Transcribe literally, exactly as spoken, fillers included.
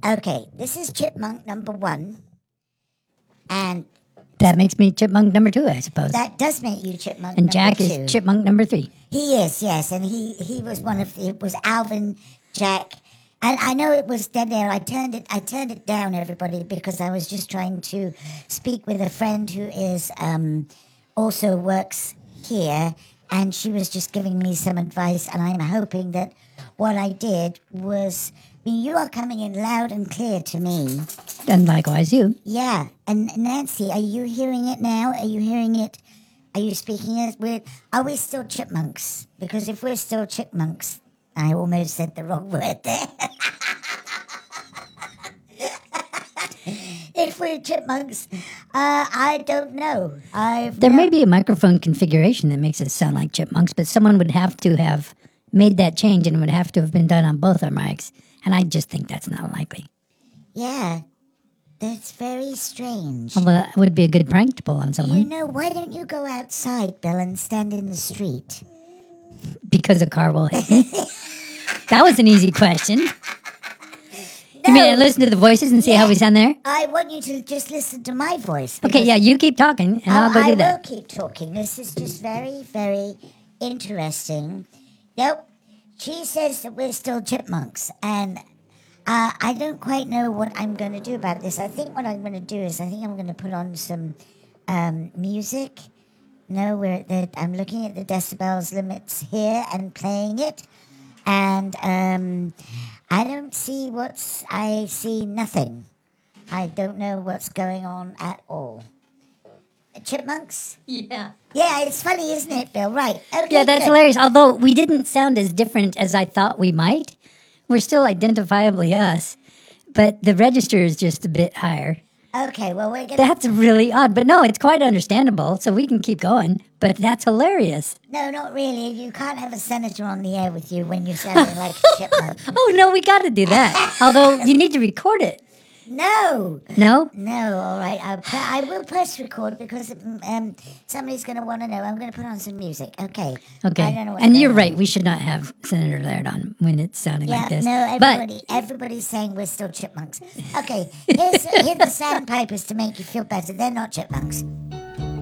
Okay, this is chipmunk number one. And That makes me chipmunk number two, I suppose. that does make you chipmunk and number Jack two. is chipmunk number three. He is, yes, and he, he was one of it was Alvin, Jack, and I know it was dead air. I turned it I turned it down, everybody, because I was just trying to speak with a friend who is um, also works here, and she was just giving me some advice, and I'm hoping that what I did was. I mean, you are coming in loud and clear to me. And likewise you. Yeah, and Nancy, are you hearing it now? Are you hearing it? Are you speaking it? We're, are we still chipmunks? Because if we're still chipmunks, I almost said the wrong word there. If we're chipmunks, uh, I don't know. I've There no- may be a microphone configuration that makes us sound like chipmunks, but someone would have to have made that change and it would have to have been done on both our mics. And I just think that's not likely. Yeah, that's very strange. Although that would be a good prank to pull on You someone know, why don't you go outside, Bill, and stand in the street? because a car will hit me. That was an easy question. You mean I listen to the voices and see how we sound there? I want you to just listen to my voice. Okay, because yeah, you keep talking and I'll Oh, go I do that. will keep talking. This is just very, very interesting. Nope. She says that we're still chipmunks, and uh, I don't quite know what I'm going to do about this. I think what I'm going to do is I think I'm going to put on some um, music. No, we're the, I'm looking at the decibels limits here and playing it, and um, I don't see what's. I see nothing. I don't know what's going on at all. Chipmunks? Yeah. Yeah, it's funny, isn't it, Bill? Right. Okay, Yeah, that's good. hilarious. Although we didn't sound as different as I thought we might. We're still identifiably us, but the register is just a bit higher. Okay, well, we're going to... That's really odd, but no, it's quite understandable, so we can keep going. But that's hilarious. No, not really. You can't have a senator on the air with you when you're sounding like a chipmunk. Oh, no, we got to do that. Although you need to record it. No. No? No, all right. I'll pr- I will press record because um, somebody's going to want to know. I'm going to put on some music. Okay. Okay. I don't know what's And going you're on. right. We should not have Senator Laird on when it's sounding Yeah, like this. no, but everybody, everybody's saying we're still chipmunks. Okay, here's, here's the sandpipers to make you feel better. They're not chipmunks.